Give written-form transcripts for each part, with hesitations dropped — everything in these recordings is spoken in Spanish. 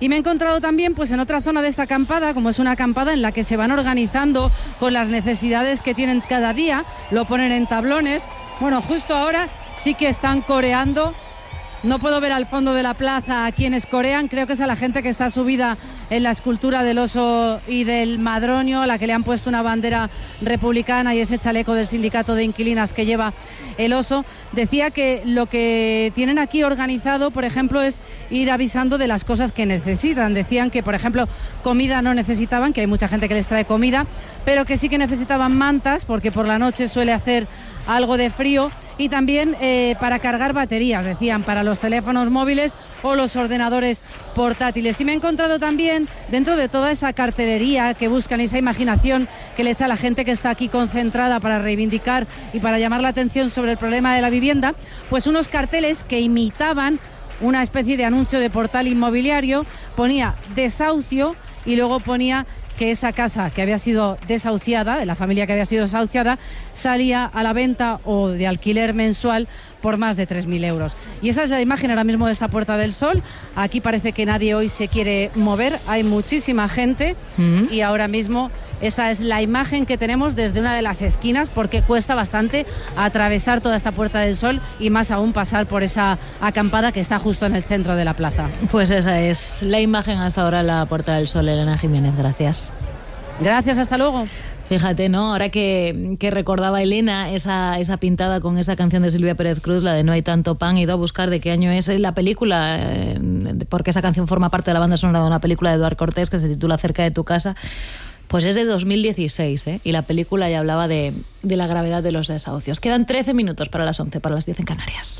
Y me he encontrado también pues en otra zona de esta acampada, como es una acampada en la que se van organizando con las necesidades que tienen cada día, lo ponen en tablones. Bueno, justo ahora sí que están coreando. No puedo ver al fondo de la plaza a quienes corean, creo que es a la gente que está subida en la escultura del oso y del madroño, a la que le han puesto una bandera republicana y ese chaleco del sindicato de inquilinas que lleva el oso. Decía que lo que tienen aquí organizado, por ejemplo, es ir avisando de las cosas que necesitan. Decían que, por ejemplo, comida no necesitaban, que hay mucha gente que les trae comida, pero que sí que necesitaban mantas, porque por la noche suele hacer algo de frío, y también para cargar baterías, decían, para los teléfonos móviles o los ordenadores portátiles. Y me he encontrado también, dentro de toda esa cartelería que buscan, esa imaginación que le echa a la gente que está aquí concentrada para reivindicar y para llamar la atención sobre el problema de la vivienda, pues unos carteles que imitaban una especie de anuncio de portal inmobiliario. Ponía desahucio y luego ponía que esa casa que había sido desahuciada, de la familia que había sido desahuciada, salía a la venta o de alquiler mensual por más de 3.000 euros. Y esa es la imagen ahora mismo de esta Puerta del Sol. Aquí parece que nadie hoy se quiere mover, hay muchísima gente y ahora mismo esa es la imagen que tenemos desde una de las esquinas, porque cuesta bastante atravesar toda esta Puerta del Sol y más aún pasar por esa acampada que está justo en el centro de la plaza. Pues esa es la imagen hasta ahora en la Puerta del Sol. Elena Jiménez, gracias. Gracias, hasta luego. Fíjate, ¿no? Ahora que recordaba Elena esa pintada con esa canción de Silvia Pérez Cruz, la de No hay tanto pan, he ido a buscar de qué año es la película, porque esa canción forma parte de la banda sonora de una película de Eduard Cortés que se titula Cerca de tu casa. Pues es de 2016, y la película ya hablaba de la gravedad de los desahucios. Quedan 13 minutos para las 11, para las 10 en Canarias.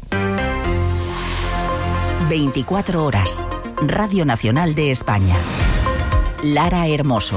24 horas. Radio Nacional de España. Lara Hermoso.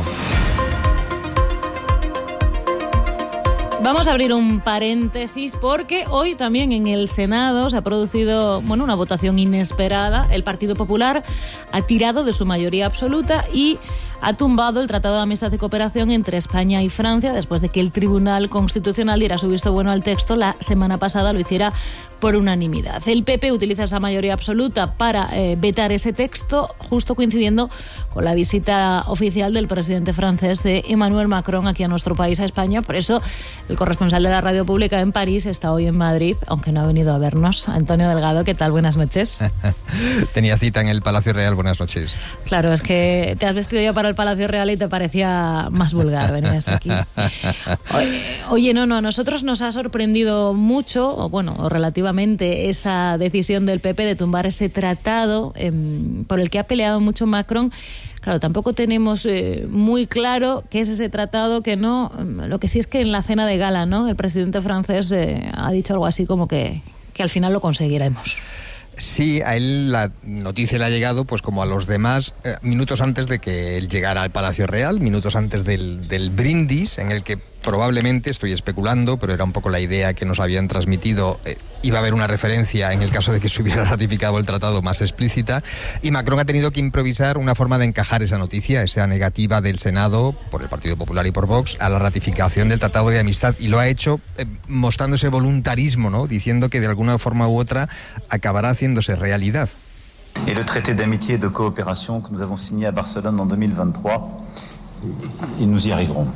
Vamos a abrir un paréntesis porque hoy también en el Senado se ha producido una votación inesperada. El Partido Popular ha tirado de su mayoría absoluta y ha tumbado el Tratado de Amistad y Cooperación entre España y Francia después de que el Tribunal Constitucional diera su visto bueno al texto. La semana pasada lo hiciera por unanimidad. El PP utiliza esa mayoría absoluta para vetar ese texto, justo coincidiendo con la visita oficial del presidente francés, de Emmanuel Macron, aquí a nuestro país, a España. Por eso el corresponsal de la Radio Pública en París está hoy en Madrid, aunque no ha venido a vernos. Antonio Delgado, ¿qué tal? Buenas noches. Tenía cita en el Palacio Real. Buenas noches. Claro, es que te has vestido ya para el Palacio Real y te parecía más vulgar venir hasta aquí. Oye, a nosotros nos ha sorprendido mucho, o relativamente, esa decisión del PP de tumbar ese tratado por el que ha peleado mucho Macron. Claro, tampoco tenemos muy claro qué es ese tratado, que no. Lo que sí es que en la cena de gala, ¿no?, el presidente francés ha dicho algo así como que al final lo conseguiremos. Sí, a él la noticia le ha llegado, pues como a los demás, minutos antes de que él llegara al Palacio Real, minutos antes del brindis, en el que probablemente, estoy especulando, pero era un poco la idea que nos habían transmitido, iba a haber una referencia, en el caso de que se hubiera ratificado el tratado, más explícita, y Macron ha tenido que improvisar una forma de encajar esa noticia, esa negativa del Senado, por el Partido Popular y por Vox, a la ratificación del Tratado de Amistad, y lo ha hecho mostrando ese voluntarismo, ¿no?, diciendo que de alguna forma u otra acabará haciéndose realidad. Et le traité d'amitié et de coopération que nous avons signé à Barcelone en 2023, et nous y arriverons.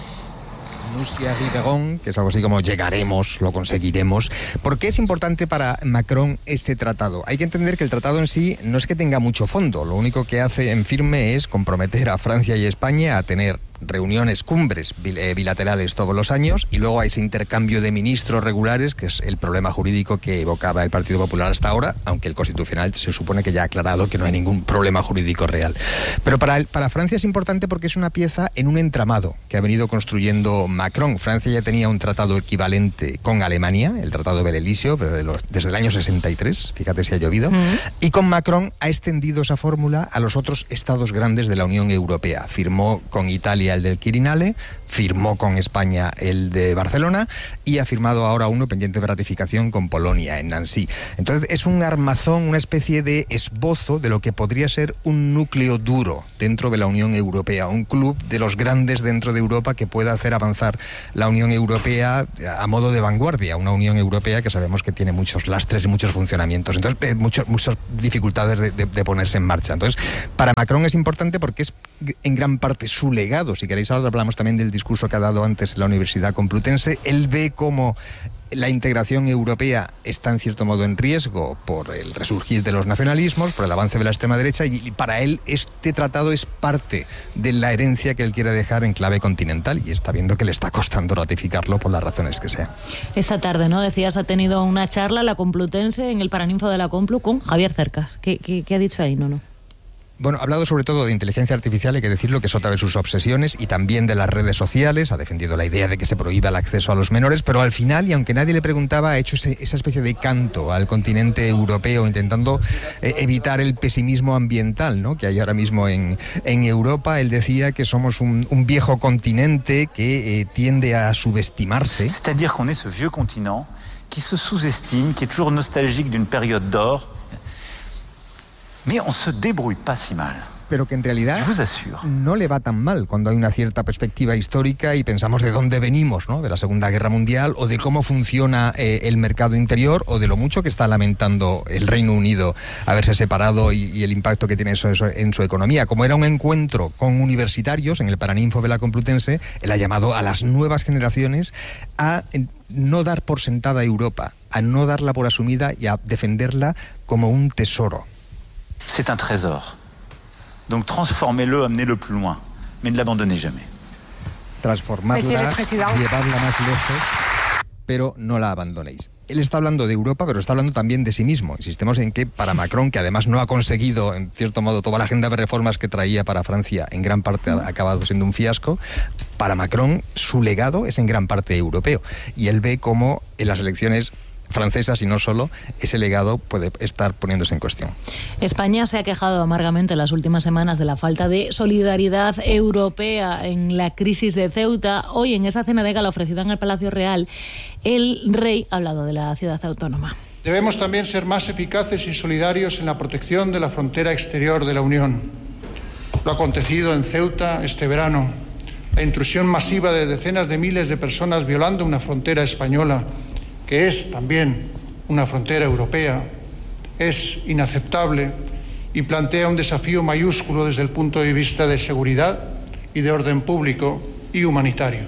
Que es algo así como llegaremos, lo conseguiremos. ¿Por qué es importante para Macron este tratado? Hay que entender que el tratado en sí no es que tenga mucho fondo, lo único que hace en firme es comprometer a Francia y España a tener reuniones, cumbres bilaterales todos los años, y luego hay ese intercambio de ministros regulares, que es el problema jurídico que evocaba el Partido Popular hasta ahora, aunque el Constitucional se supone que ya ha aclarado que no hay ningún problema jurídico real. Pero para Francia es importante porque es una pieza en un entramado que ha venido construyendo Macron. Francia ya tenía un tratado equivalente con Alemania, el Tratado de Bel-Elisio, pero desde el año 63, fíjate si ha llovido, y con Macron ha extendido esa fórmula a los otros estados grandes de la Unión Europea. Firmó con Italia el del Quirinale, firmó con España el de Barcelona y ha firmado ahora uno pendiente de ratificación con Polonia en Nancy. Entonces es un armazón, una especie de esbozo de lo que podría ser un núcleo duro dentro de la Unión Europea, un club de los grandes dentro de Europa que pueda hacer avanzar la Unión Europea a modo de vanguardia, una Unión Europea que sabemos que tiene muchos lastres y muchos funcionamientos, entonces muchas dificultades de ponerse en marcha. Entonces, para Macron es importante porque es en gran parte su legado. Si queréis, ahora hablamos también del discurso que ha dado antes en la Universidad Complutense. Él ve cómo la integración europea está en cierto modo en riesgo por el resurgir de los nacionalismos, por el avance de la extrema derecha, y para él este tratado es parte de la herencia que él quiere dejar en clave continental, y está viendo que le está costando ratificarlo por las razones que sean. Esta tarde, ¿no? Decías, ha tenido una charla la Complutense en el Paraninfo de la Complu con Javier Cercas. ¿Qué ha dicho ahí, no? Bueno, ha hablado sobre todo de inteligencia artificial, hay que decirlo, que es otra de sus obsesiones, y también de las redes sociales. Ha defendido la idea de que se prohíba el acceso a los menores, pero al final, y aunque nadie le preguntaba, ha hecho esa especie de canto al continente europeo, intentando evitar el pesimismo ambiental, ¿no?, que hay ahora mismo en Europa. Él decía que somos un viejo continente que tiende a subestimarse. C'est-à-dire qu'on est ce vieux continent qui se sous-estime, qui est toujours nostalgique d'une période d'or. Mais on se débrouille pas si mal. Pero que en realidad no le va tan mal cuando hay una cierta perspectiva histórica y pensamos de dónde venimos, ¿no?, de la Segunda Guerra Mundial, o de cómo funciona el mercado interior, o de lo mucho que está lamentando el Reino Unido haberse separado y el impacto que tiene eso en su economía. Como era un encuentro con universitarios en el Paraninfo de la Complutense, él ha llamado a las nuevas generaciones a no dar por sentada a Europa, a no darla por asumida y a defenderla como un tesoro. C'est un trésor. Donc transformez-le, amenez-le plus loin, mais ne l'abandonnez jamais. Transformadla, llevadla más lejos, pero no la abandonéis. Él está hablando de Europa, pero está hablando también de sí mismo. Insistimos en que para Macron, que además no ha conseguido, en cierto modo, toda la agenda de reformas que traía para Francia, en gran parte ha acabado siendo un fiasco, para Macron su legado es en gran parte europeo. Y él ve cómo en las elecciones francesas, y no solo, ese legado puede estar poniéndose en cuestión. España se ha quejado amargamente en las últimas semanas de la falta de solidaridad europea en la crisis de Ceuta. Hoy, en esa cena de gala ofrecida en el Palacio Real, el rey ha hablado de la ciudad autónoma. Debemos también ser más eficaces y solidarios en la protección de la frontera exterior de la Unión. Lo acontecido en Ceuta este verano, la intrusión masiva de decenas de miles de personas violando una frontera española, que es también una frontera europea, es inaceptable y plantea un desafío mayúsculo desde el punto de vista de seguridad y de orden público y humanitario.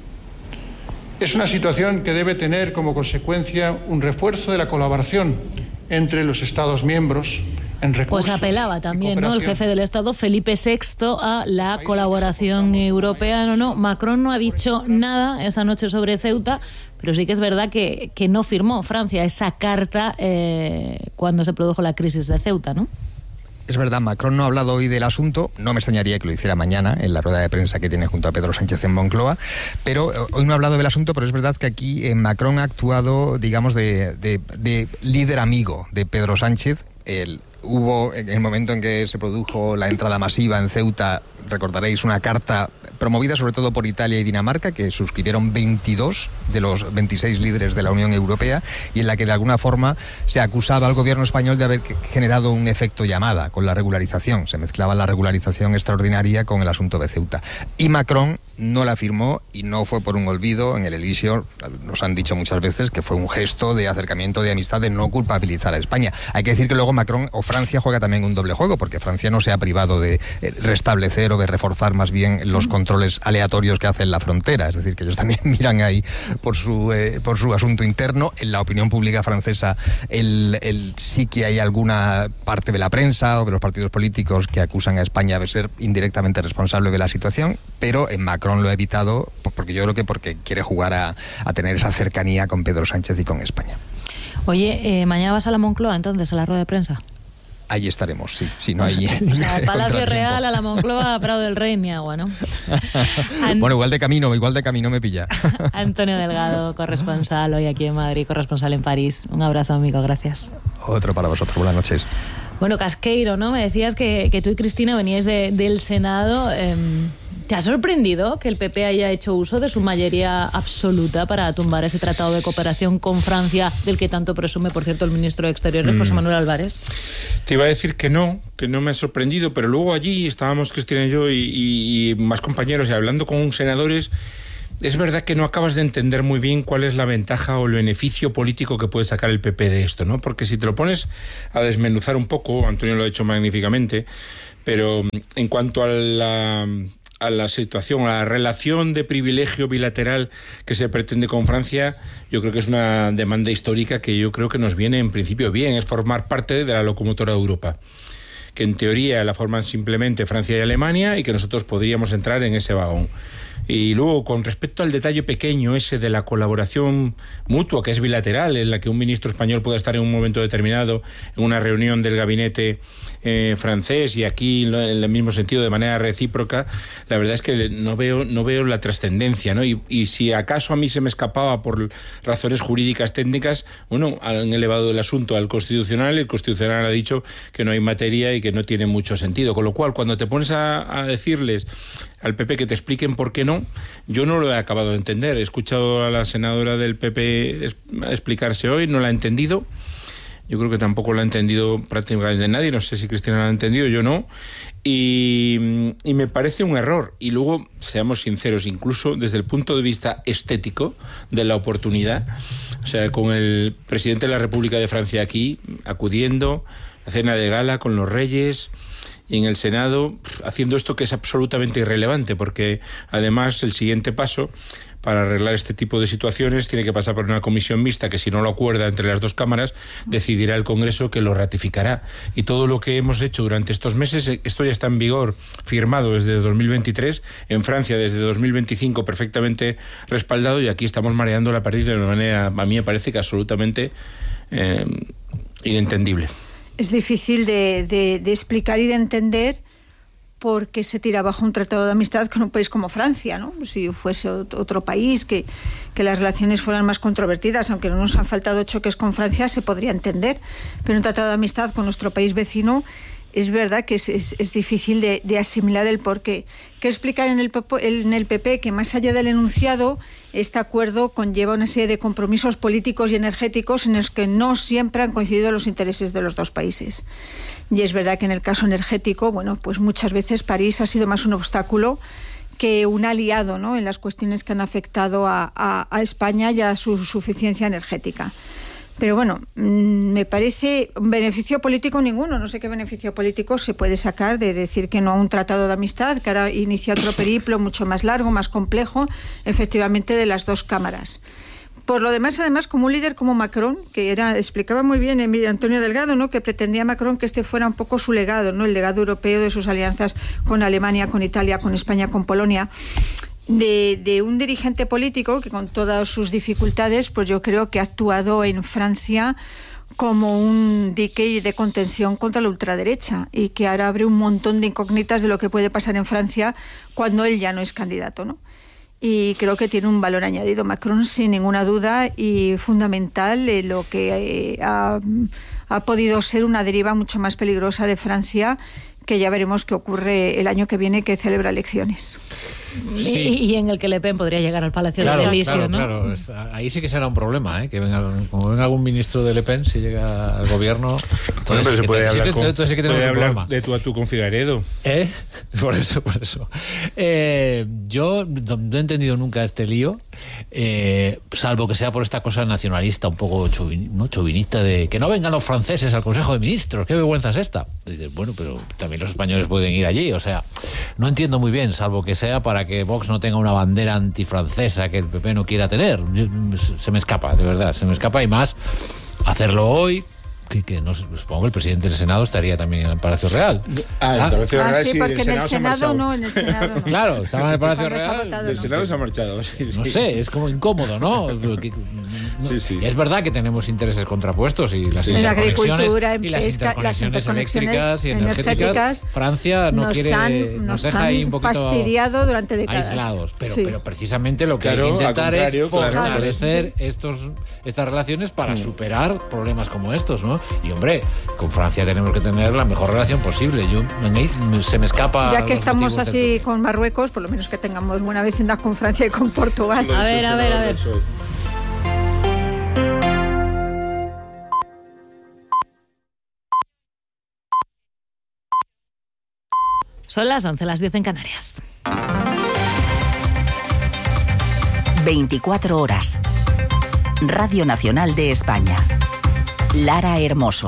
Es una situación que debe tener como consecuencia un refuerzo de la colaboración entre los Estados miembros en recursos. Pues apelaba también, ¿no?, el jefe del Estado, Felipe VI, a la colaboración europea. Macron no ha dicho nada esta noche sobre Ceuta, pero sí que es verdad que no firmó Francia esa carta cuando se produjo la crisis de Ceuta, ¿no? Es verdad, Macron no ha hablado hoy del asunto, no me extrañaría que lo hiciera mañana en la rueda de prensa que tiene junto a Pedro Sánchez en Moncloa, pero hoy no ha hablado del asunto, pero es verdad que aquí Macron ha actuado, digamos, de líder amigo de Pedro Sánchez. Hubo, en el momento en que se produjo la entrada masiva en Ceuta, recordaréis, una carta promovida sobre todo por Italia y Dinamarca, que suscribieron 22 de los 26 líderes de la Unión Europea, y en la que de alguna forma se acusaba al gobierno español de haber generado un efecto llamada con la regularización. Se mezclaba la regularización extraordinaria con el asunto de Ceuta. Y Macron no la firmó, y no fue por un olvido. En el Elíseo nos han dicho muchas veces que fue un gesto de acercamiento, de amistad, de no culpabilizar a España. Hay que decir que luego Macron o Francia juega también un doble juego, porque Francia no se ha privado de restablecer o de reforzar más bien los controles aleatorios que hace en la frontera. Es decir, que ellos también miran ahí por su asunto interno. En la opinión pública francesa sí que hay alguna parte de la prensa o de los partidos políticos que acusan a España de ser indirectamente responsable de la situación, pero en Macron lo ha evitado porque yo creo que porque quiere jugar a tener esa cercanía con Pedro Sánchez y con España. Oye, ¿mañana vas a la Moncloa entonces, a la rueda de prensa? Ahí estaremos, sí. Si no hay al Palacio Real, a la Moncloa, a Prado del Rey, ni agua, ¿no? Bueno, igual de camino me pilla. Antonio Delgado, corresponsal hoy aquí en Madrid, corresponsal en París. Un abrazo, amigo, gracias. Otro para vosotros, buenas noches. Bueno, Casqueiro, ¿no? Me decías que tú y Cristina veníais del Senado. ¿Te ha sorprendido que el PP haya hecho uso de su mayoría absoluta para tumbar ese tratado de cooperación con Francia, del que tanto presume, por cierto, el ministro de Exteriores, José Manuel Álvarez? Te iba a decir que no me ha sorprendido, pero luego allí estábamos Cristina y yo y más compañeros, y hablando con senadores, es verdad que no acabas de entender muy bien cuál es la ventaja o el beneficio político que puede sacar el PP de esto, ¿no? Porque si te lo pones a desmenuzar un poco, Antonio lo ha hecho magníficamente, pero en cuanto a la situación, a la relación de privilegio bilateral que se pretende con Francia, yo creo que es una demanda histórica que yo creo que nos viene en principio bien, es formar parte de la locomotora de Europa, que en teoría la forman simplemente Francia y Alemania y que nosotros podríamos entrar en ese vagón. Y luego, con respecto al detalle pequeño ese de la colaboración mutua, que es bilateral, en la que un ministro español pueda estar en un momento determinado en una reunión del gabinete francés y aquí en el mismo sentido de manera recíproca, la verdad es que no veo la trascendencia, ¿no? Y si acaso a mí se me escapaba por razones jurídicas técnicas, bueno, han elevado el asunto al Constitucional, el Constitucional ha dicho que no hay materia y que no tiene mucho sentido, con lo cual cuando te pones a decirles al PP que te expliquen por qué no, yo no lo he acabado de entender. He escuchado a la senadora del PP explicarse hoy, no la he entendido. Yo creo que tampoco lo ha entendido prácticamente nadie, no sé si Cristina lo ha entendido, yo no, y me parece un error. Y luego, seamos sinceros, incluso desde el punto de vista estético de la oportunidad, o sea, con el presidente de la República de Francia aquí, acudiendo a cena de gala con los reyes, y en el Senado haciendo esto que es absolutamente irrelevante, porque además el siguiente paso para arreglar este tipo de situaciones tiene que pasar por una comisión mixta que, si no lo acuerda entre las dos cámaras, decidirá el Congreso, que lo ratificará. Y todo lo que hemos hecho durante estos meses, esto ya está en vigor, firmado desde 2023, en Francia desde 2025 perfectamente respaldado, y aquí estamos mareando la perdiz de una manera, a mí me parece que absolutamente inentendible. Es difícil de explicar y de entender por qué se tira abajo un tratado de amistad con un país como Francia, ¿no? Si fuese otro país, que las relaciones fueran más controvertidas, aunque no nos han faltado choques con Francia, se podría entender. Pero un tratado de amistad con nuestro país vecino, es verdad que es difícil de asimilar el porqué. ¿Qué explicar en el PP? Que más allá del enunciado, este acuerdo conlleva una serie de compromisos políticos y energéticos en los que no siempre han coincidido los intereses de los dos países. Y es verdad que en el caso energético, bueno, pues muchas veces París ha sido más un obstáculo que un aliado, ¿no?, en las cuestiones que han afectado a España y a su suficiencia energética. Pero bueno, me parece un beneficio político ninguno. No sé qué beneficio político se puede sacar de decir que no a un tratado de amistad, que ahora inicia otro periplo mucho más largo, más complejo, efectivamente, de las dos cámaras. Por lo demás, además, como un líder como Macron, que explicaba muy bien Emilio Antonio Delgado, ¿no?, que pretendía Macron que este fuera un poco su legado, ¿no?, el legado europeo de sus alianzas con Alemania, con Italia, con España, con Polonia. De un dirigente político que, con todas sus dificultades, pues yo creo que ha actuado en Francia como un dique de contención contra la ultraderecha, y que ahora abre un montón de incógnitas de lo que puede pasar en Francia cuando él ya no es candidato, ¿no? Y creo que tiene un valor añadido Macron, sin ninguna duda, y fundamental en lo que ha podido ser una deriva mucho más peligrosa de Francia, que ya veremos qué ocurre el año que viene, que celebra elecciones. Sí. Y en el que Le Pen podría llegar al Palacio de Elíseo, ¿no? Claro, ahí sí que será un problema, ¿eh? Que como venga algún ministro de Le Pen, si llega al gobierno, entonces se puede hablar de tú a tú con Figaredo. Por eso. Yo no he entendido nunca este lío, salvo que sea por esta cosa nacionalista, un poco chauvinista, de que no vengan los franceses al Consejo de Ministros. ¿Qué vergüenza es esta? Y dices, bueno, pero también los españoles pueden ir allí. O sea, no entiendo muy bien, salvo que sea para que Vox no tenga una bandera antifrancesa que el PP no quiera tener. Se me escapa, de verdad, y más hacerlo hoy, que no, supongo que el presidente del Senado estaría también en el Palacio Real. En el Palacio Real, sí, porque en el Senado no. Claro, estaba en el Palacio Real. Del Senado se ha marchado. No sé, es como incómodo, ¿no? Sí. Es verdad que tenemos intereses contrapuestos, y las interconexiones, en la agricultura, las interconexiones eléctricas y energéticas. Francia nos deja ahí un poquito fastidiado durante décadas, aislados. Pero precisamente lo que hay que intentar es fortalecer estas relaciones para superar problemas como estos, ¿no? y hombre, con Francia tenemos que tener la mejor relación posible. Se me escapa. Ya que estamos así con Marruecos, por lo menos que tengamos buena vecindad con Francia y con Portugal. A ver. Son las 11, las 10 en Canarias. 24 horas. Radio Nacional de España. Lara Hermoso.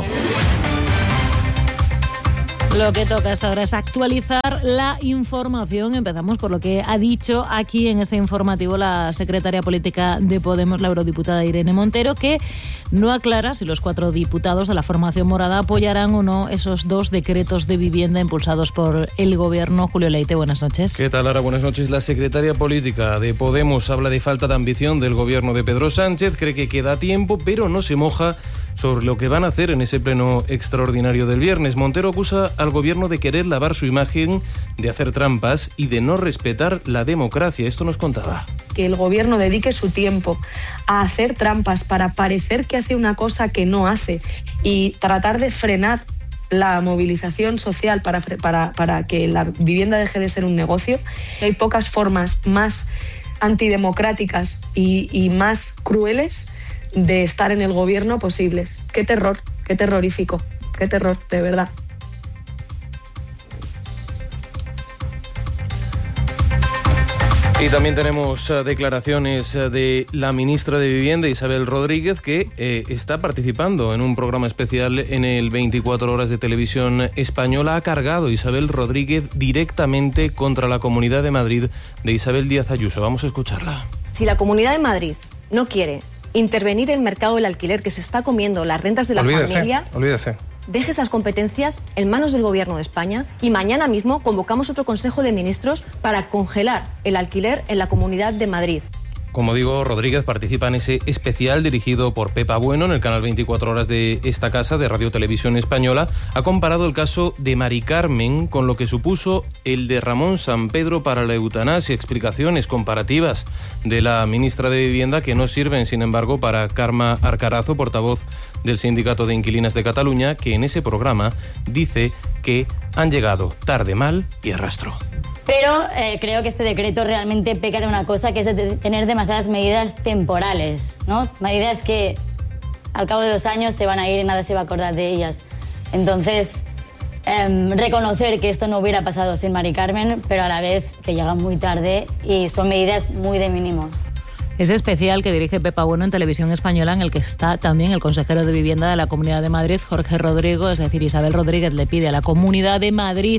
Lo que toca hasta ahora es actualizar la información. Empezamos por lo que ha dicho aquí en este informativo la secretaria política de Podemos, la eurodiputada Irene Montero, que no aclara si los 4 diputados de la formación morada apoyarán o no esos 2 decretos de vivienda impulsados por el gobierno. Julio Leite, buenas noches. ¿Qué tal, Lara? Buenas noches. La secretaria política de Podemos habla de falta de ambición del gobierno de Pedro Sánchez, cree que queda tiempo, pero no se moja sobre lo que van a hacer en ese pleno extraordinario del viernes. Montero acusa al gobierno de querer lavar su imagen, de hacer trampas y de no respetar la democracia. Esto nos contaba. Que el gobierno dedique su tiempo a hacer trampas para parecer que hace una cosa que no hace y tratar de frenar la movilización social para que la vivienda deje de ser un negocio. Hay pocas formas más antidemocráticas y más crueles de estar en el gobierno posibles. Qué terror, qué terrorífico, qué terror, de verdad. Y también tenemos declaraciones de la ministra de Vivienda, Isabel Rodríguez, que está participando en un programa especial en el 24 horas de televisión española. Ha cargado Isabel Rodríguez directamente contra la Comunidad de Madrid de Isabel Díaz Ayuso. Vamos a escucharla. Si la Comunidad de Madrid no quiere intervenir en el mercado del alquiler que se está comiendo las rentas de la familia, deje esas competencias en manos del Gobierno de España y mañana mismo convocamos otro Consejo de Ministros para congelar el alquiler en la Comunidad de Madrid. Como digo, Rodríguez participa en ese especial dirigido por Pepa Bueno en el canal 24 horas de esta casa de Radio Televisión Española. Ha comparado el caso de Mari Carmen con lo que supuso el de Ramón Sampedro para la eutanasia. Explicaciones comparativas de la ministra de Vivienda que no sirven, sin embargo, para Carme Arcarazo, portavoz del Sindicato de Inquilinas de Cataluña, que en ese programa dice que han llegado tarde, mal y a rastro. Pero creo que este decreto realmente peca de una cosa, que es de tener demasiadas medidas temporales, ¿no? Medidas que al cabo de 2 años se van a ir y nada se va a acordar de ellas. Entonces, reconocer que esto no hubiera pasado sin Mari Carmen, pero a la vez que llegan muy tarde y son medidas muy de mínimos. Ese especial que dirige Pepa Bueno en Televisión Española, en el que está también el consejero de Vivienda de la Comunidad de Madrid, Jorge Rodrigo, es decir, Isabel Rodríguez le pide a la Comunidad de Madrid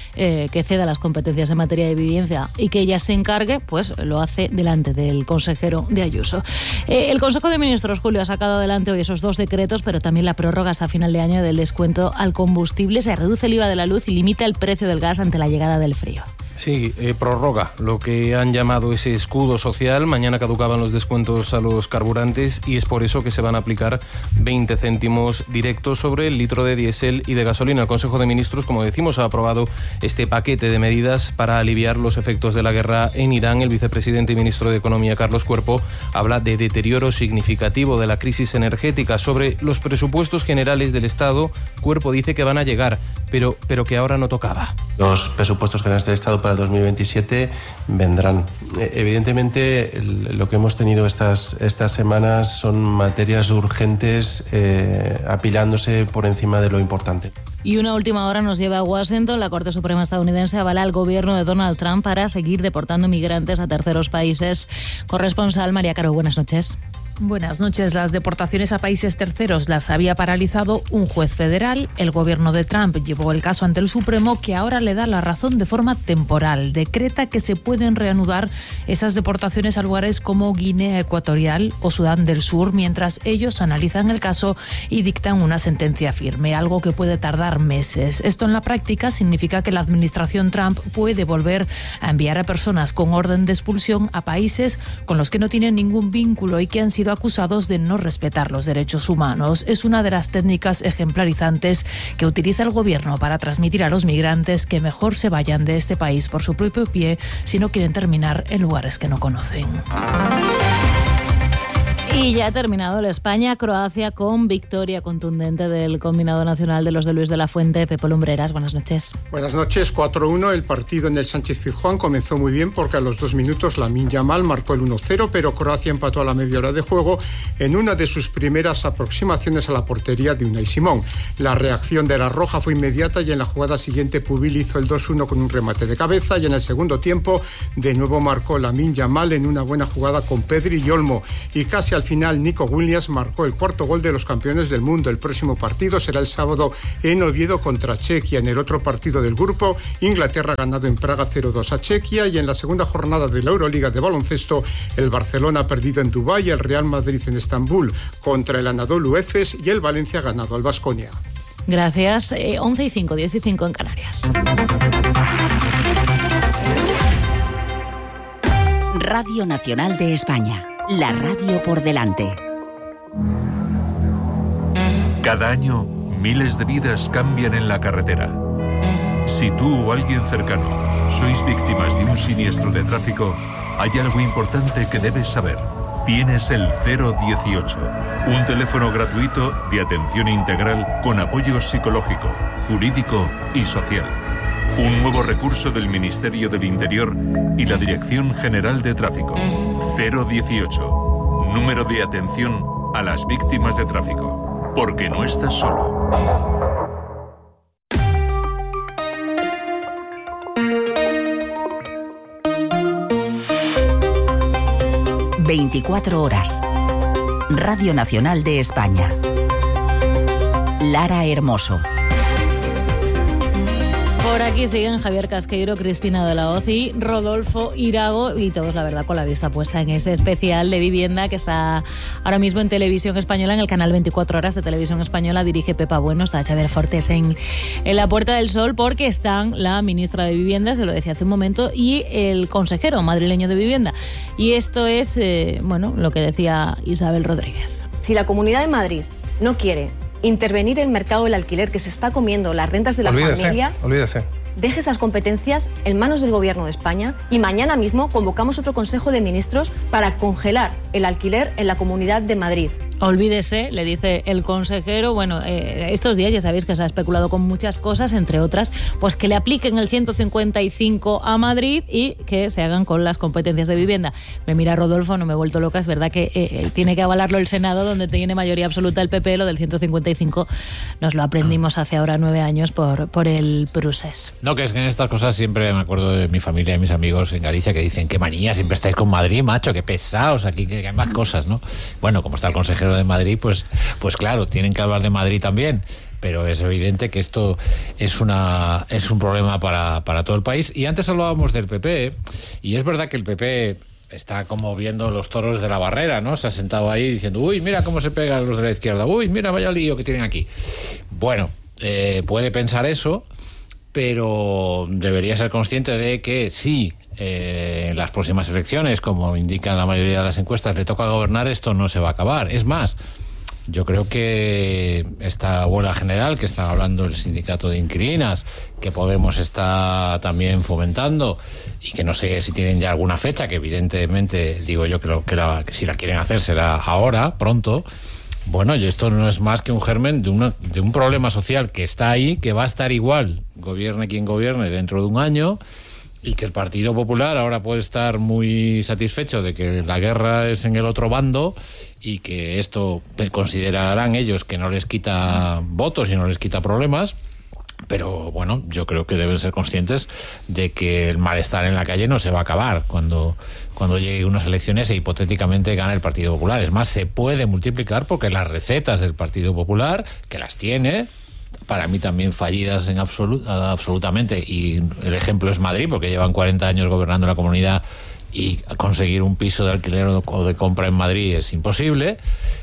que ceda las competencias en materia de vivienda y que ella se encargue, pues lo hace delante del consejero de Ayuso. El Consejo de Ministros, Julio, ha sacado adelante hoy esos 2 decretos, pero también la prórroga hasta final de año del descuento al combustible. Se reduce el IVA de la luz y limita el precio del gas ante la llegada del frío. Sí, prorroga lo que han llamado ese escudo social. Mañana caducaban los descuentos a los carburantes y es por eso que se van a aplicar 20 céntimos directos sobre el litro de diésel y de gasolina. El Consejo de Ministros, como decimos, ha aprobado este paquete de medidas para aliviar los efectos de la guerra en Irán. El vicepresidente y ministro de Economía, Carlos Cuerpo, habla de deterioro significativo de la crisis energética. Sobre los presupuestos generales del Estado, Cuerpo dice que van a llegar, pero que ahora no tocaba. Los presupuestos generales del Estado para el 2027 vendrán. Evidentemente, lo que hemos tenido estas semanas son materias urgentes apilándose por encima de lo importante. Y una última hora nos lleva a Washington. La Corte Suprema estadounidense avala al gobierno de Donald Trump para seguir deportando migrantes a terceros países. Corresponsal María Caro, buenas noches. Buenas noches. Las deportaciones a países terceros las había paralizado un juez federal. El gobierno de Trump llevó el caso ante el Supremo, que ahora le da la razón de forma temporal. Decreta que se pueden reanudar esas deportaciones a lugares como Guinea Ecuatorial o Sudán del Sur, mientras ellos analizan el caso y dictan una sentencia firme, algo que puede tardar meses. Esto en la práctica significa que la administración Trump puede volver a enviar a personas con orden de expulsión a países con los que no tienen ningún vínculo y que han sido acusados de no respetar los derechos humanos. Es una de las técnicas ejemplarizantes que utiliza el gobierno para transmitir a los migrantes que mejor se vayan de este país por su propio pie si no quieren terminar en lugares que no conocen. Y ya ha terminado el España-Croacia con victoria contundente del combinado nacional de los de Luis de la Fuente. Pepe Lumbreras, buenas noches. Buenas noches, 4-1. El partido en el Sánchez-Pizjuán comenzó muy bien porque a los 2 minutos Lamine Yamal marcó el 1-0, pero Croacia empató a la media hora de juego en una de sus primeras aproximaciones a la portería de Unai Simón. La reacción de la Roja fue inmediata y en la jugada siguiente Pubil hizo el 2-1 con un remate de cabeza, y en el segundo tiempo de nuevo marcó Lamine Yamal en una buena jugada con Pedri y Olmo, y casi al final Nico Williams marcó el cuarto gol de los campeones del mundo. El próximo partido será el sábado en Oviedo contra Chequia. En el otro partido del grupo, Inglaterra ha ganado en Praga 0-2 a Chequia, y en la segunda jornada de la Euroliga de baloncesto, el Barcelona ha perdido en Dubái, el Real Madrid en Estambul contra el Anadolu Efes y el Valencia ha ganado al Baskonia. Gracias. 11:05, 10:05 en Canarias. Radio Nacional de España, la radio por delante. Cada año, miles de vidas cambian en la carretera. Si tú o alguien cercano sois víctimas de un siniestro de tráfico, hay algo importante que debes saber. Tienes el 018, un teléfono gratuito de atención integral con apoyo psicológico, jurídico y social. Un nuevo recurso del Ministerio del Interior y la Dirección General de Tráfico. 018, número de atención a las víctimas de tráfico. Porque no estás solo. 24 horas. Radio Nacional de España. Lara Hermoso. Por aquí siguen Javier Casqueiro, Cristina de la Hoz y Rodolfo Irago, y todos, la verdad, con la vista puesta en ese especial de vivienda que está ahora mismo en Televisión Española, en el canal 24 Horas de Televisión Española. Dirige Pepa Bueno, está Xavier Fortes en la Puerta del Sol, porque están la ministra de Vivienda, se lo decía hace un momento, y el consejero madrileño de Vivienda. Y esto es, lo que decía Isabel Rodríguez. Si la Comunidad de Madrid no quiere intervenir en el mercado del alquiler que se está comiendo las rentas de la familia, deje esas competencias en manos del Gobierno de España, y mañana mismo convocamos otro Consejo de Ministros para congelar el alquiler en la Comunidad de Madrid. Olvídese, le dice el consejero. Estos días ya sabéis que se ha especulado con muchas cosas, entre otras, pues que le apliquen el 155 a Madrid y que se hagan con las competencias de vivienda. Me mira Rodolfo, no me he vuelto loca, es verdad que tiene que avalarlo el Senado, donde tiene mayoría absoluta el PP. Lo del 155 nos lo aprendimos hace ahora 9 años por el Prusés. No, que es que en estas cosas siempre me acuerdo de mi familia y mis amigos en Galicia que dicen: qué manía, siempre estáis con Madrid, macho, qué pesados, aquí que hay más cosas, ¿no? Bueno, como está el consejero de Madrid, pues claro, tienen que hablar de Madrid también, pero es evidente que esto es un problema para todo el país. Y antes hablábamos del PP, y es verdad que el PP está como viendo los toros de la barrera, ¿no? Se ha sentado ahí diciendo: uy, mira cómo se pegan los de la izquierda, uy, mira, vaya lío que tienen aquí. Bueno, puede pensar eso, pero debería ser consciente de que sí, en las próximas elecciones, como indican la mayoría de las encuestas, le toca gobernar, esto no se va a acabar. Es más, yo creo que esta huelga general que está hablando el sindicato de inquilinas, que Podemos está también fomentando, y que no sé si tienen ya alguna fecha, que evidentemente digo yo que si la quieren hacer será ahora, pronto. Bueno, y esto no es más que un germen de un problema social que está ahí, que va a estar igual, gobierne quien gobierne, dentro de un año. Y que el Partido Popular ahora puede estar muy satisfecho de que la guerra es en el otro bando, y que esto considerarán ellos que no les quita votos y no les quita problemas. Pero bueno, yo creo que deben ser conscientes de que el malestar en la calle no se va a acabar cuando llegue unas elecciones e hipotéticamente gane el Partido Popular. Es más, se puede multiplicar, porque las recetas del Partido Popular, que las tiene, para mí también fallidas absolutamente, y el ejemplo es Madrid, porque llevan 40 años gobernando la comunidad y conseguir un piso de alquiler o de compra en Madrid es imposible.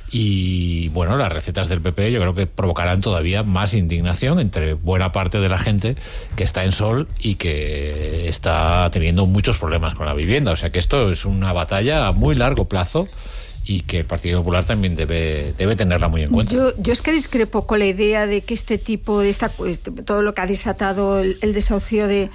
Y bueno, las recetas del PP yo creo que provocarán todavía más indignación entre buena parte de la gente que está en Sol y que está teniendo muchos problemas con la vivienda. O sea que esto es una batalla a muy largo plazo, y que el Partido Popular también debe tenerla muy en cuenta. Yo es que discrepo con la idea de que este tipo de todo lo que ha desatado el desahucio de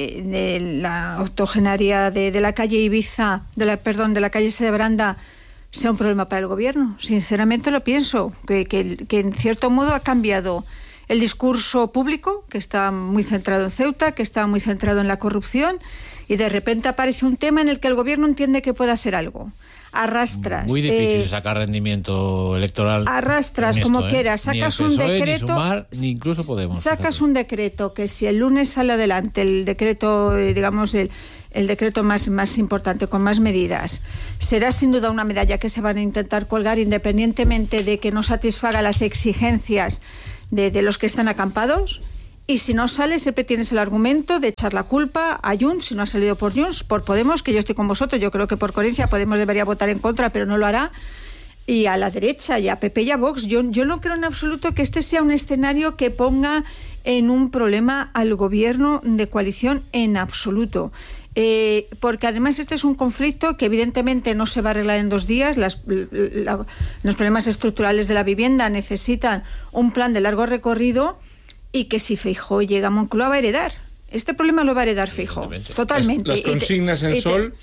la octogenaria de la calle Ibiza, de la calle Sedebranda, sea un problema para el gobierno. Sinceramente lo pienso, que en cierto modo ha cambiado el discurso público, que está muy centrado en Ceuta, que está muy centrado en la corrupción, y de repente aparece un tema en el que el gobierno entiende que puede hacer algo. Arrastras. Muy difícil sacar rendimiento electoral. Arrastras como quieras, sacas ni el PSOE, un decreto. Ni Sumar, ni incluso Podemos. Sacas un decreto que si el lunes sale adelante, el decreto, digamos, el decreto más importante, con más medidas, será sin duda una medalla que se van a intentar colgar independientemente de que no satisfaga las exigencias de los que están acampados. Y si no sale, siempre tienes el argumento de echar la culpa a Junts, si no ha salido por Junts, por Podemos, que yo estoy con vosotros. Yo creo que por coherencia Podemos debería votar en contra, pero no lo hará. Y a la derecha, y a PP y a Vox. Yo no creo en absoluto que este sea un escenario que ponga en un problema al gobierno de coalición, en absoluto. Porque además este es un conflicto que evidentemente no se va a arreglar en 2 días. Los problemas estructurales de la vivienda necesitan un plan de largo recorrido, y que si Feijóo llega a Moncloa va a heredar. Este problema lo va a heredar Feijóo, totalmente. Las consignas en Sol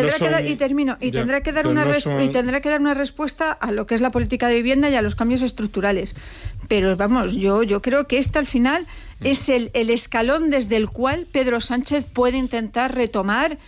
tendrá que dar una respuesta a lo que es la política de vivienda y a los cambios estructurales. Pero vamos, yo creo que al final es el escalón desde el cual Pedro Sánchez puede intentar retomar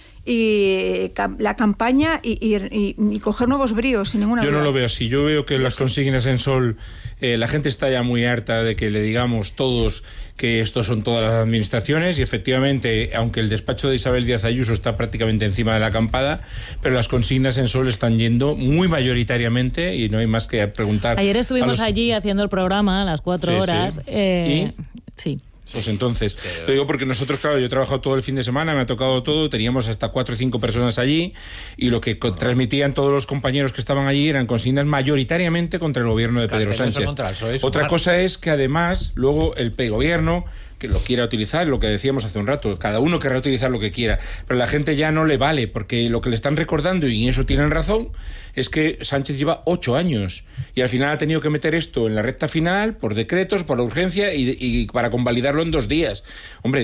la campaña y coger nuevos bríos, sin ninguna duda. Yo no lo veo así. Yo veo que las consignas en Sol, la gente está ya muy harta de que le digamos todos que estos son todas las administraciones, y efectivamente, aunque el despacho de Isabel Díaz Ayuso está prácticamente encima de la acampada, pero las consignas en Sol están yendo muy mayoritariamente, y no hay más que preguntar. Ayer estuvimos allí haciendo el programa a las 4 horas. ¿Y? Sí. Pues entonces, te digo porque nosotros, claro, yo he trabajado todo el fin de semana, me ha tocado todo, teníamos hasta 4 o 5 personas allí, y lo que transmitían todos los compañeros que estaban allí eran consignas mayoritariamente contra el gobierno de Pedro Sánchez. Otra cosa es que además luego el gobierno que lo quiera utilizar, lo que decíamos hace un rato, cada uno querrá utilizar lo que quiera, pero a la gente ya no le vale, porque lo que le están recordando, y en eso tienen razón, es que Sánchez lleva 8 años y al final ha tenido que meter esto en la recta final por decretos, por la urgencia y para convalidarlo en 2 días. Hombre,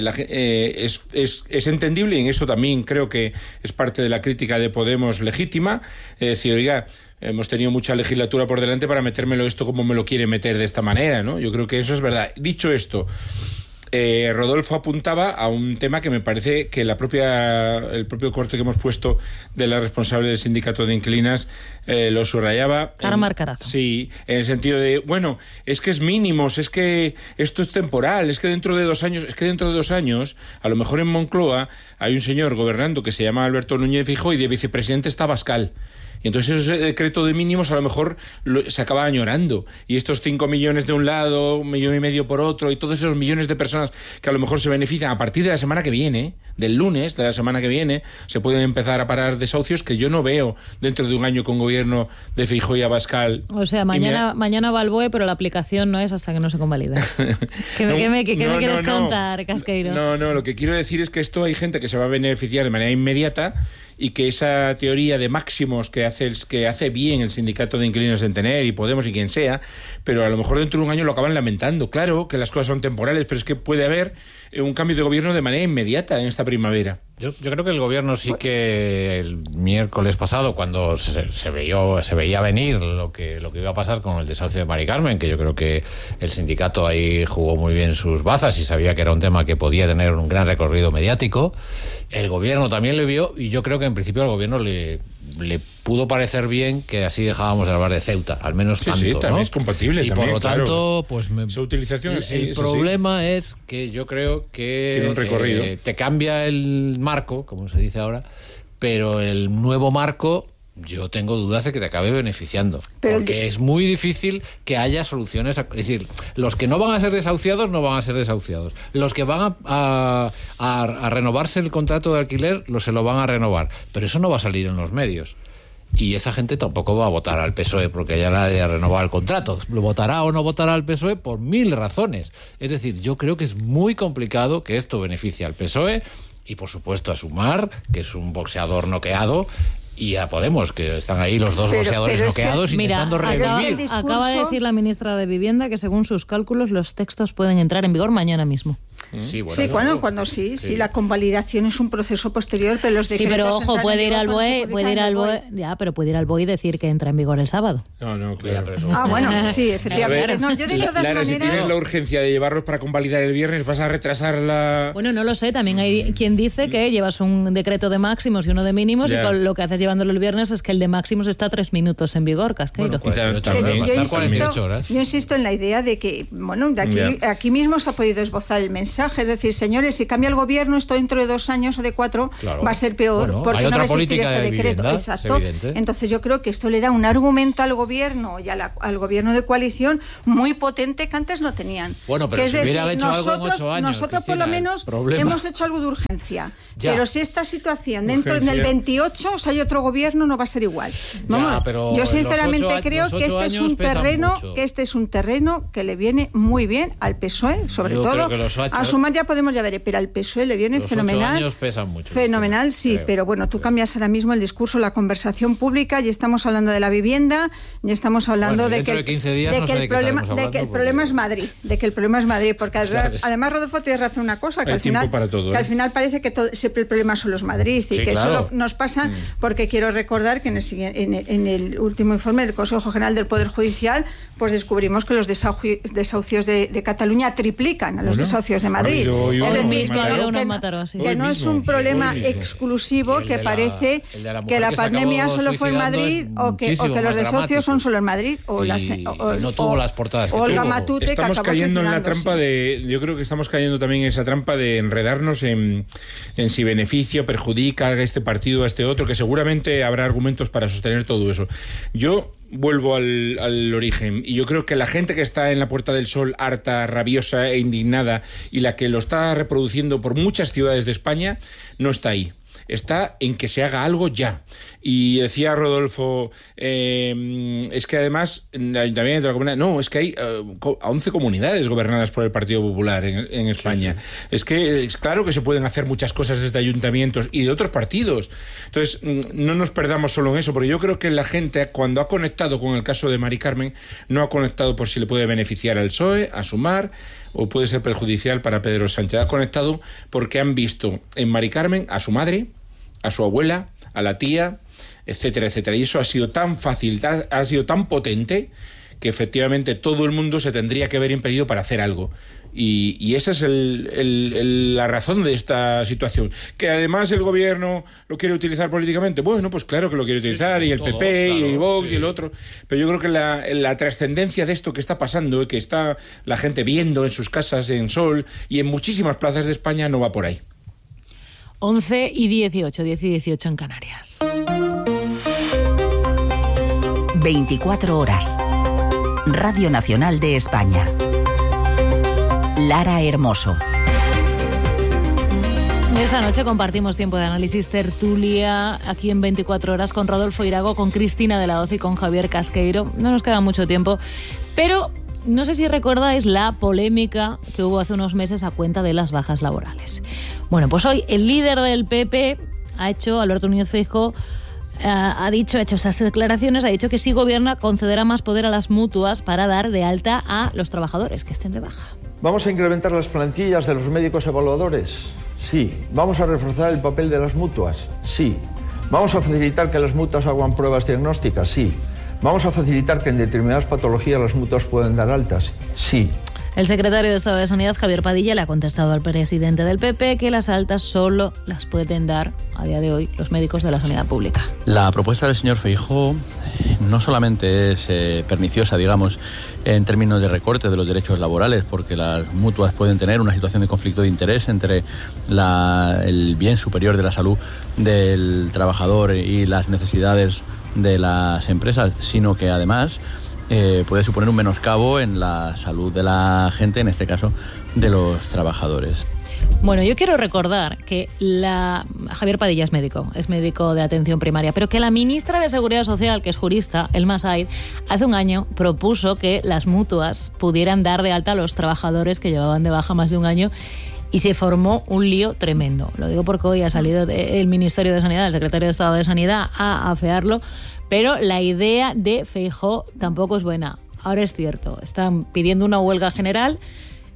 es entendible, y en esto también creo que es parte de la crítica de Podemos legítima, decir, oiga, hemos tenido mucha legislatura por delante para metérmelo esto como me lo quiere meter de esta manera, ¿no? Yo creo que eso es verdad. Dicho esto, Rodolfo apuntaba a un tema que me parece que el propio corte que hemos puesto de la responsable del sindicato de inquilinas lo subrayaba. Carmar Carazo. Sí, en el sentido de, bueno, es que es mínimos, es que esto es temporal, es que dentro de 2 años, a lo mejor en Moncloa hay un señor gobernando que se llama Alberto Núñez Feijóo, y de vicepresidente está Abascal. Y entonces ese decreto de mínimos a lo mejor se acaba añorando. Y estos 5 millones de un lado, 1,5 millones por otro, y todos esos millones de personas que a lo mejor se benefician a partir de la semana que viene, del lunes de la semana que viene, se pueden empezar a parar desahucios que yo no veo dentro de un año con gobierno de Feijóo y Abascal. O sea, mañana va al BOE, pero la aplicación no es hasta que no se convalide. ¿Qué me quieres contar, Casqueiro? No, lo que quiero decir es que esto hay gente que se va a beneficiar de manera inmediata, y que esa teoría de máximos que hace bien el sindicato de inquilinos en tener, y Podemos y quien sea, pero a lo mejor dentro de un año lo acaban lamentando. Claro que las cosas son temporales, pero es que puede haber un cambio de gobierno de manera inmediata en esta primavera. Yo creo que el gobierno sí que el miércoles pasado, cuando se veía venir lo que iba a pasar con el desahucio de Mari Carmen, que yo creo que el sindicato ahí jugó muy bien sus bazas y sabía que era un tema que podía tener un gran recorrido mediático, el gobierno también lo vio, y yo creo que en principio al gobierno le pudo parecer bien que así dejábamos de hablar de Ceuta, al menos tanto, sí, también, ¿no? Es compatible. Y también, por lo tanto, claro, pues su utilización el problema es que yo creo que tiene un recorrido. Te cambia el marco, como se dice ahora, pero el nuevo marco yo tengo dudas de que te acabe beneficiando, porque es muy difícil que haya soluciones. Es decir, los que no van a ser desahuciados no van a ser desahuciados. Los que van a renovarse el contrato de alquiler se lo van a renovar, pero eso no va a salir en los medios. Y esa gente tampoco va a votar al PSOE porque ya nadie ha renovado el contrato. Lo votará o no votará al PSOE por 1000 razones. Es decir, yo creo que es muy complicado que esto beneficie al PSOE y, por supuesto, a Sumar, que es un boxeador noqueado, y a Podemos, que están ahí los dos boxeadores noqueados intentando revivir. Acaba de decir la ministra de Vivienda que según sus cálculos los textos pueden entrar en vigor mañana mismo. Sí, bueno, cuando sí, la convalidación es un proceso posterior, pero los decretos... Sí, pero ojo, puede ir al BOE, ya, pero puede ir al BOE y decir que entra en vigor el sábado. No, claro. Bueno, sí, efectivamente. No, yo de todas maneras... Si tienes la urgencia de llevarlos para convalidar el viernes, vas a retrasar la... Bueno, no lo sé, también hay quien dice que llevas un decreto de máximos y uno de mínimos y con lo que haces llevándolo el viernes es que el de máximos está 3 minutos en vigor, Casqueiro. Yo insisto en la idea de que, de aquí mismo se ha podido esbozar el mensaje, es decir, señores, si cambia el gobierno, esto dentro de 2 años o de 4 va a ser peor, porque no va a existir este decreto. Exacto. Entonces yo creo que esto le da un argumento al gobierno y al gobierno de coalición muy potente que antes no tenían. Bueno, pero si hubieran hecho algo en 8 años, nosotros por lo menos hemos hecho algo de urgencia. Pero si esta situación dentro del 28, o sea, hay otro gobierno, no va a ser igual. Yo sinceramente creo que este es un terreno que le viene muy bien al PSOE, sobre todo. A Sumar ya podemos ver, pero al PSOE le viene fenomenal. 8 años pesan mucho. Fenomenal, sí, creo. Pero bueno, tú cambias ahora mismo el discurso, la conversación pública, y estamos hablando de la vivienda, y estamos hablando de que el problema es Madrid, porque además Rodolfo tiene razón una cosa, que al final parece que siempre el problema solo es Madrid y que solo nos pasa porque quiero recordar que en el último informe del Consejo General del Poder Judicial pues descubrimos que los desahucios de Cataluña triplican a los desahucios de Madrid. Que no es un problema exclusivo que parece que la pandemia solo fue en Madrid o que los desahucios son solo en Madrid o no tuvo las portadas que Olga Matute, estamos cayendo en la trampa yo creo que estamos cayendo también en esa trampa de enredarnos en si beneficia, perjudica a este partido, a este otro, que seguramente habrá argumentos para sostener todo eso. Yo vuelvo al origen, y yo creo que la gente que está en la Puerta del Sol harta, rabiosa e indignada, y la que lo está reproduciendo por muchas ciudades de España, no está ahí. Está en que se haga algo ya. Y decía Rodolfo, es que además el Ayuntamiento de la Comunidad, es que hay 11 comunidades gobernadas por el Partido Popular en España. Sí. Es que es claro que se pueden hacer muchas cosas desde ayuntamientos y de otros partidos. Entonces, no nos perdamos solo en eso, porque yo creo que la gente, cuando ha conectado con el caso de Mari Carmen, no ha conectado por si le puede beneficiar al PSOE, a Sumar, o puede ser perjudicial para Pedro Sánchez. Ha conectado porque han visto en Mari Carmen a su madre, a su abuela, a la tía, etcétera, etcétera. Y eso ha sido tan fácil, ha sido tan potente, que efectivamente todo el mundo se tendría que ver impedido para hacer algo. Y esa es la razón de esta situación. Que además el gobierno lo quiere utilizar políticamente. Bueno, pues claro que lo quiere utilizar, y el PP, claro, y el Vox, y el otro. Pero yo creo que la trascendencia de esto que está pasando, que está la gente viendo en sus casas, en Sol, y en muchísimas plazas de España, no va por ahí. 11 y 18, 10 y 18 en Canarias. 24 horas. Radio Nacional de España. Lara Hermoso. Esta noche compartimos tiempo de análisis tertulia aquí en 24 horas con Rodolfo Irago, con Cristina de la Hoz y con Javier Casqueiro. No nos queda mucho tiempo, pero no sé si recordáis la polémica que hubo hace unos meses a cuenta de las bajas laborales. Bueno, pues hoy el líder del PP Alberto Núñez Feijóo, ha hecho esas declaraciones, ha dicho que si gobierna concederá más poder a las mutuas para dar de alta a los trabajadores que estén de baja. ¿Vamos a incrementar las plantillas de los médicos evaluadores? Sí. ¿Vamos a reforzar el papel de las mutuas? Sí. ¿Vamos a facilitar que las mutuas hagan pruebas diagnósticas? Sí. ¿Vamos a facilitar que en determinadas patologías las mutuas puedan dar altas? Sí. El secretario de Estado de Sanidad, Javier Padilla, le ha contestado al presidente del PP que las altas solo las pueden dar a día de hoy los médicos de la sanidad pública. La propuesta del señor Feijóo no solamente es perniciosa, digamos, en términos de recorte de los derechos laborales, porque las mutuas pueden tener una situación de conflicto de interés entre el bien superior de la salud del trabajador y las necesidades de las empresas, sino que además puede suponer un menoscabo en la salud de la gente, en este caso de los trabajadores. Bueno, yo quiero recordar que Javier Padilla es médico de atención primaria, pero que la ministra de Seguridad Social, que es jurista, Elma Said, hace un año propuso que las mutuas pudieran dar de alta a los trabajadores que llevaban de baja más de un año, y se formó un lío tremendo. Lo digo porque hoy ha salido el Ministerio de Sanidad, el secretario de Estado de Sanidad, a afearlo, pero la idea de Feijóo tampoco es buena. Ahora es cierto, están pidiendo una huelga general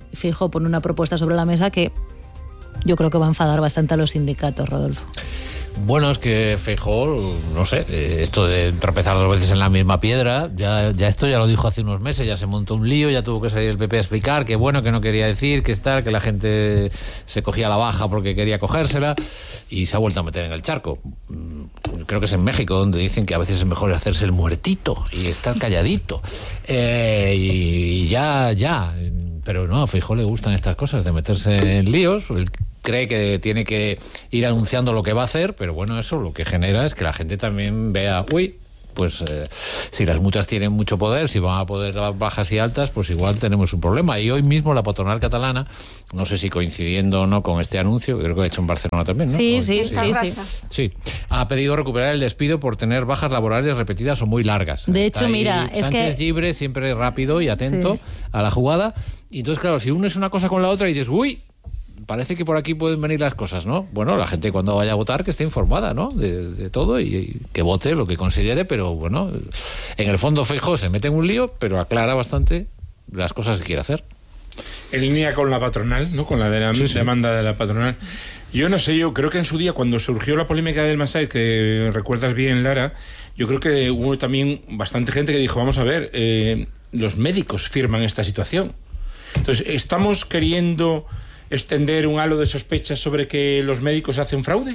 Feijóo pone una propuesta sobre la mesa que yo creo que va a enfadar bastante a los sindicatos, Rodolfo. Bueno, es que Feijóo, no sé, esto de tropezar 2 veces en la misma piedra, ya esto ya lo dijo hace unos meses, ya se montó un lío, ya tuvo que salir el PP a explicar que bueno, que no quería decir, que la gente se cogía la baja porque quería cogérsela y se ha vuelto a meter en el charco. Creo que es en México donde dicen que a veces es mejor hacerse el muertito y estar calladito. Y ya. Pero no, a Feijóo le gustan estas cosas de meterse en líos. Él cree que tiene que ir anunciando lo que va a hacer, pero bueno, eso lo que genera es que la gente también vea, pues si las mutuas tienen mucho poder, si van a poder dar bajas y altas, pues igual tenemos un problema. Y hoy mismo la patronal catalana, no sé si coincidiendo o no con este anuncio, creo que lo ha hecho en Barcelona también, ¿no? Sí, ha pedido recuperar el despido por tener bajas laborales repetidas o muy largas. De hecho, mira, es Sánchez que... Llibre, siempre rápido y atento a la jugada. Y entonces, claro, si unes una cosa con la otra y dices, parece que por aquí pueden venir las cosas, ¿no? Bueno, la gente cuando vaya a votar que esté informada, ¿no? De todo y que vote lo que considere, pero bueno, en el fondo Feijóo se mete en un lío, pero aclara bastante las cosas que quiere hacer. En línea con la patronal, ¿no? Con la demanda de la patronal. Yo no sé, yo creo que en su día, cuando surgió la polémica del Massaid, que recuerdas bien, Lara, yo creo que hubo también bastante gente que dijo, vamos a ver, los médicos firman esta situación. Entonces, ¿estamos queriendo extender un halo de sospechas sobre que los médicos hacen fraude?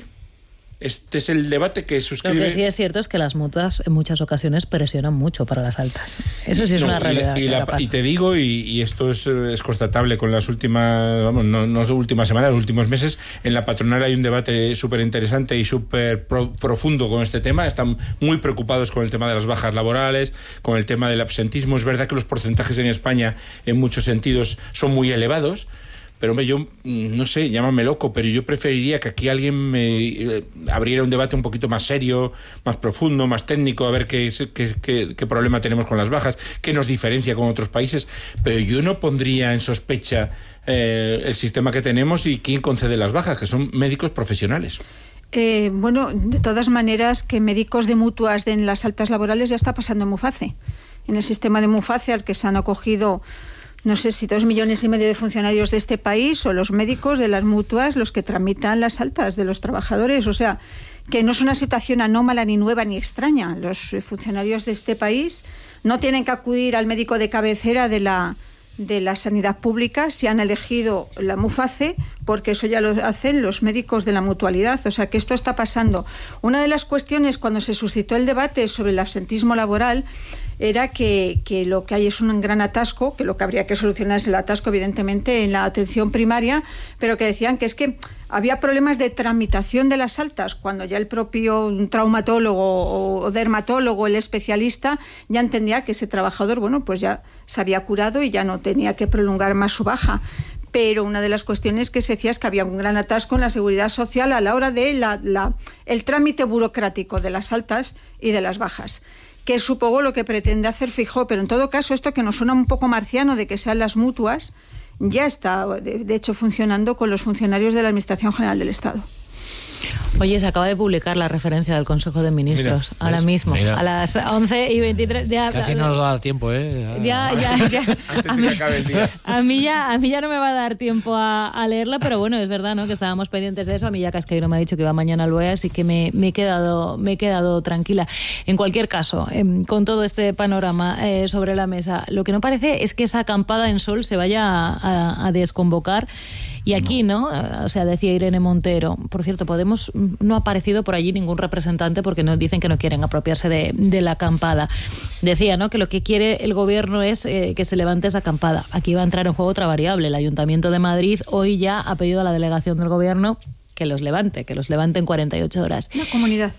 Este es el debate que suscribe... Lo que sí es cierto es que las mutuas en muchas ocasiones presionan mucho para las altas. Eso sí es una realidad. Y te digo, y esto es constatable con las últimas, no últimas semanas, los últimos meses, en la patronal hay un debate súper interesante y súper profundo con este tema. Están muy preocupados con el tema de las bajas laborales, con el tema del absentismo. Es verdad que los porcentajes en España, en muchos sentidos, son muy elevados. Pero hombre, yo no sé, llámame loco, pero yo preferiría que aquí alguien me abriera un debate un poquito más serio, más profundo, más técnico, a ver qué problema tenemos con las bajas, qué nos diferencia con otros países. Pero yo no pondría en sospecha el sistema que tenemos y quién concede las bajas, que son médicos profesionales. Bueno, de todas maneras, que médicos de mutuas den las altas laborales ya está pasando en Muface. En el sistema de Muface al que se han acogido, no sé si 2,5 millones de funcionarios de este país o los médicos de las mutuas los que tramitan las altas de los trabajadores. O sea, que no es una situación anómala, ni nueva, ni extraña. Los funcionarios de este país no tienen que acudir al médico de cabecera de la sanidad pública si han elegido la Muface, porque eso ya lo hacen los médicos de la mutualidad. O sea, que esto está pasando. Una de las cuestiones cuando se suscitó el debate sobre el absentismo laboral era que lo que hay es un gran atasco, que lo que habría que solucionar es el atasco, evidentemente, en la atención primaria, pero que decían que es que había problemas de tramitación de las altas, cuando ya el propio traumatólogo o dermatólogo, el especialista, ya entendía que ese trabajador, bueno, pues ya se había curado y ya no tenía que prolongar más su baja. Pero una de las cuestiones que se decía es que había un gran atasco en la seguridad social a la hora de el trámite burocrático de las altas y de las bajas, que es supongo lo que pretende hacer Feijóo, pero en todo caso esto que nos suena un poco marciano de que sean las mutuas, ya está de hecho funcionando con los funcionarios de la Administración General del Estado. Oye, se acaba de publicar la referencia del Consejo de Ministros, ahora mismo, a las 11:23. Casi no nos da tiempo, ¿eh? Ya. Antes de que acabe el día. A mí ya no me va a dar tiempo a leerla, pero bueno, es verdad, ¿no?, que estábamos pendientes de eso. A mí ya Casqueiro me ha dicho que va mañana al BOE, así que me he quedado tranquila. En cualquier caso, con todo este panorama sobre la mesa, lo que no parece es que esa acampada en Sol se vaya a desconvocar. Y aquí, ¿no? O sea, decía Irene Montero. Por cierto, Podemos no ha aparecido por allí ningún representante porque nos dicen que no quieren apropiarse de la acampada. Decía, ¿no?, que lo que quiere el gobierno es que se levante esa acampada. Aquí va a entrar en juego otra variable. El Ayuntamiento de Madrid hoy ya ha pedido a la delegación del gobierno que los levante en 48 horas. La comunidad.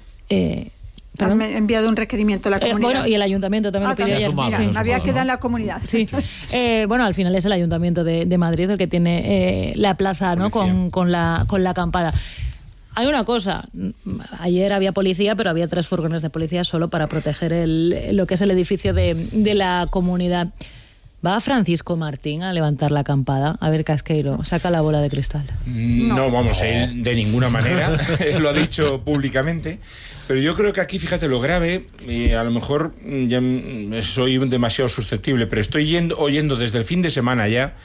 Han enviado un requerimiento a la comunidad. Bueno, y el ayuntamiento también lo pidió ayer. Mira, había que dar en la comunidad. Sí. Bueno, al final es el Ayuntamiento de Madrid el que tiene la plaza, ¿no?, con la acampada. Hay una cosa, ayer había policía, pero había 3 furgones de policía solo para proteger lo que es el edificio de la comunidad. ¿Va Francisco Martín a levantar la acampada? A ver, Casqueiro, saca la bola de cristal. No, vamos, él de ninguna manera, él lo ha dicho públicamente, pero yo creo que aquí, fíjate lo grave, a lo mejor ya soy demasiado susceptible, pero estoy oyendo desde el fin de semana ya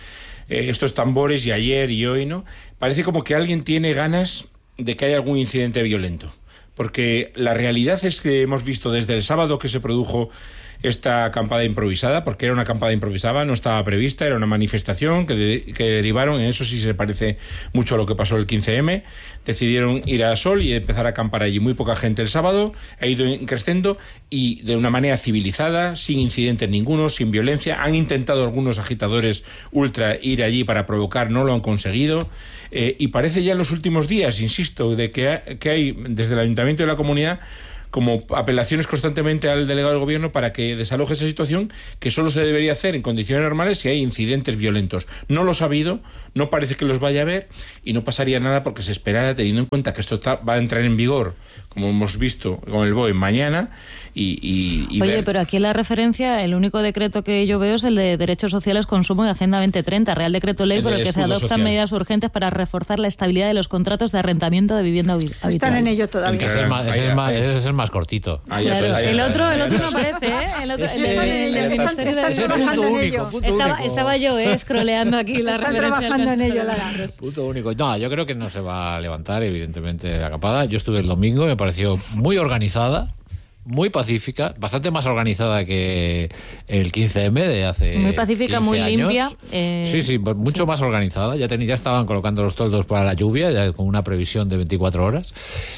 estos tambores y ayer y hoy, ¿no? Parece como que alguien tiene ganas de que haya algún incidente violento. Porque la realidad es que hemos visto desde el sábado que se produjo esta acampada improvisada, porque era una acampada improvisada, no estaba prevista, era una manifestación que derivaron, en eso sí se parece mucho a lo que pasó el 15M, decidieron ir a Sol y empezar a acampar allí. Muy poca gente el sábado, ha ido creciendo y de una manera civilizada, sin incidentes ninguno, sin violencia. Han intentado algunos agitadores ultra ir allí para provocar, no lo han conseguido. Y parece ya en los últimos días, insisto, de que hay desde el Ayuntamiento y la comunidad como apelaciones constantemente al delegado del gobierno para que desaloje esa situación, que solo se debería hacer en condiciones normales si hay incidentes violentos. No los ha habido, no parece que los vaya a haber y no pasaría nada porque se esperara, teniendo en cuenta que esto va a entrar en vigor, como hemos visto con el BOE mañana, y Oye, ver... pero aquí en la referencia, el único decreto que yo veo es el de Derechos Sociales, Consumo y Agenda 2030, Real Decreto Ley por el que se adoptan social. Medidas urgentes para reforzar la estabilidad de los contratos de arrendamiento de vivienda habitual. Están en ello todavía. Ese es el más cortito. Claro, el otro no aparece, ¿eh? Están trabajando en ello. Estaba yo scrolleando aquí la referencia. Están trabajando en ello, Lara. Punto único. No, yo creo que no se va a levantar, evidentemente, la acampada. Yo estuve el domingo, me pareció muy organizada, muy pacífica, bastante más organizada que el 15M de hace muy pacífica, 15 muy años. limpia. Sí, mucho más organizada. Ya estaban colocando los toldos para la lluvia, ya con una previsión de 24 horas.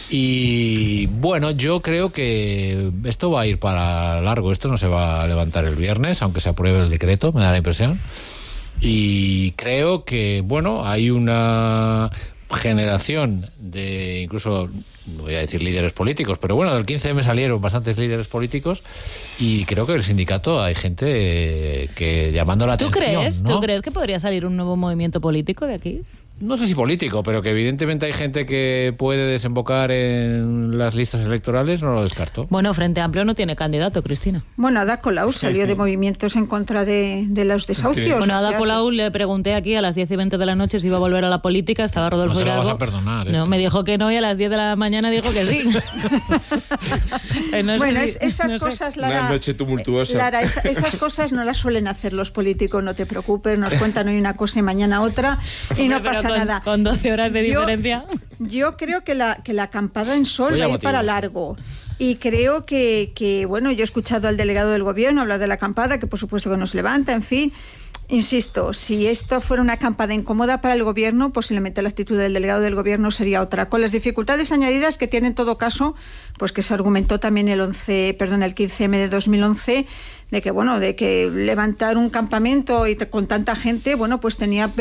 Y bueno, yo creo que esto va a ir para largo. Esto no se va a levantar el viernes, aunque se apruebe el decreto, me da la impresión. Y creo que, bueno, hay una generación de, incluso, no voy a decir líderes políticos, pero bueno, del 15M salieron bastantes líderes políticos y creo que el sindicato hay gente que llamando la atención, ¿no? ¿Tú crees que podría salir un nuevo movimiento político de aquí? No sé si político, pero que evidentemente hay gente que puede desembocar en las listas electorales, no lo descarto. Bueno, Frente Amplio no tiene candidato, Cristina. Bueno, Ada Colau salió de movimientos en contra de los desahucios. Bueno, Ada Colau le pregunté aquí a las 10:20 de la noche si iba a volver a la política, estaba Rodolfo Hidalgo. No se lo vas a perdonar. No, me dijo que no y a las 10 de la mañana dijo que sí. Esas cosas, Lara... Una noche tumultuosa. Lara, esas cosas no las suelen hacer los políticos, no te preocupes, nos cuentan hoy una cosa y mañana otra y no pasa nada. Con 12 horas de diferencia. Yo creo que la acampada en Sol va a ir para largo. Y creo que, bueno, yo he escuchado al delegado del gobierno hablar de la acampada, que por supuesto que nos levanta, en fin. Insisto, si esto fuera una acampada incómoda para el gobierno, posiblemente la actitud del delegado del gobierno sería otra. Con las dificultades añadidas que tiene en todo caso, pues que se argumentó también el 15M de 2011, de que levantar un campamento y con tanta gente, bueno, pues tenía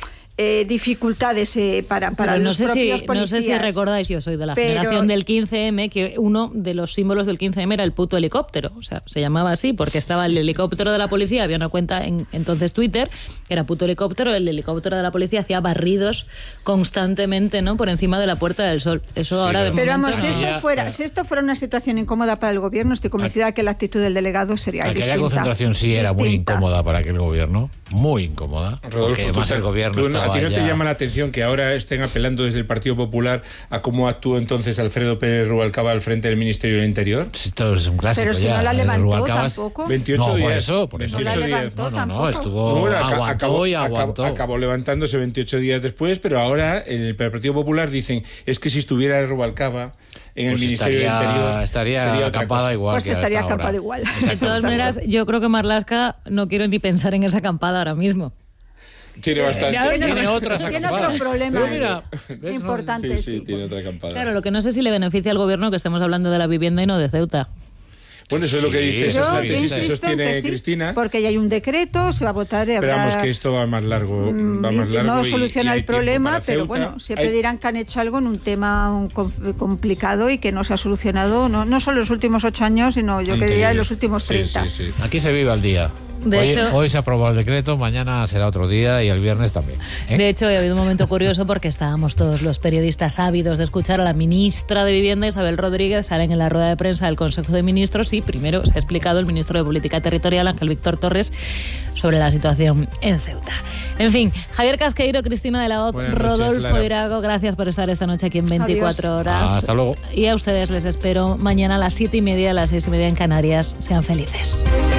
dificultades para los propios policías. No sé si recordáis, yo soy de la generación del 15M, que uno de los símbolos del 15M era el puto helicóptero. O sea, se llamaba así porque estaba el helicóptero de la policía, había una cuenta en entonces Twitter, que era puto helicóptero, el helicóptero de la policía hacía barridos constantemente, ¿no?, por encima de la Puerta del Sol. Eso sí, ahora de pero momento vamos, si esto fuera una situación incómoda para el gobierno, estoy convencida que la actitud del delegado sería distinta. Aquella concentración sí era muy incómoda para aquel gobierno, muy incómoda. Rodolfo, porque además el gobierno ¿a ti no te llama la atención que ahora estén apelando desde el Partido Popular a cómo actuó entonces Alfredo Pérez Rubalcaba al frente del Ministerio del Interior? Esto es un clásico. Pero si ya, no la levantó tampoco. 28 días. Por eso. 28 días. No, estuvo aguantó. Acabó levantándose 28 días después, pero ahora en el Partido Popular dicen, es que si estuviera Rubalcaba en el Ministerio del Interior estaría acampada igual. Pues estaría acampada igual. De todas maneras, yo creo que Marlaska no quiero ni pensar en esa acampada ahora mismo. Tiene bastante. Tiene otros problemas importantes. Sí, tiene otra acampada. Claro, lo que no sé si le beneficia al gobierno que estemos hablando de la vivienda y no de Ceuta. Bueno, eso es lo que dice, esa es la tesis que sostiene Cristina. Porque ya hay un decreto, se va a votar. Esperamos que esto va más largo. No soluciona el problema, pero bueno, siempre dirán que han hecho algo en un tema complicado y que no se ha solucionado, no solo en los últimos 8 años, sino yo que diría en los últimos 30. Sí. Aquí se vive al día. Hoy se ha aprobado el decreto, mañana será otro día y el viernes también. De hecho, ha habido un momento curioso porque estábamos todos los periodistas ávidos de escuchar a la ministra de Vivienda, Isabel Rodríguez, salen en la rueda de prensa del Consejo de Ministros y primero se ha explicado el ministro de Política Territorial, Ángel Víctor Torres, sobre la situación en Ceuta. En fin, Javier Casqueiro, Cristina de la Hoz, Rodolfo Hidalgo, gracias por estar esta noche aquí en 24 horas. Hasta luego. Y a ustedes les espero mañana a las 7:30, a las 6:30 en Canarias. Sean felices.